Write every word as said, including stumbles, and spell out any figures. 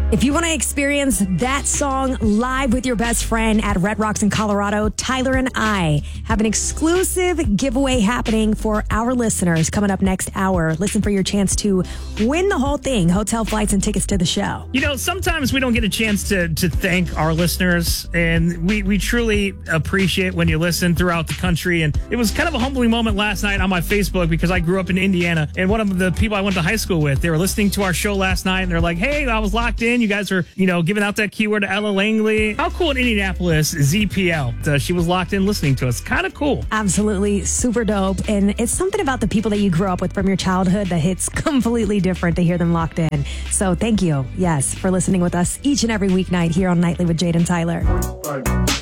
If you want to experience that song live with your best friend at Red Rocks in Colorado, Tyler and I have an exclusive giveaway happening for our listeners coming up next hour. Listen for your chance to win the whole thing, hotel flights and tickets to the show. You know, sometimes we don't get a chance to to thank our listeners, and we, we truly appreciate when you listen throughout the country. And it was kind of a humbling moment last night on my Facebook because I grew up in Indiana, and one of the people I went to high school with, they were listening to our show last night, and they're like, hey, I was locked in. You guys are, you know, giving out that keyword to Ella Langley. How cool in Indianapolis, Z P L. Uh, she was locked in listening to us. Kind of cool. Absolutely super dope. And it's something about the people that you grew up with from your childhood that hits completely different to hear them locked in. So thank you, yes, for listening with us each and every weeknight here on Nightly with Jade and Tyler.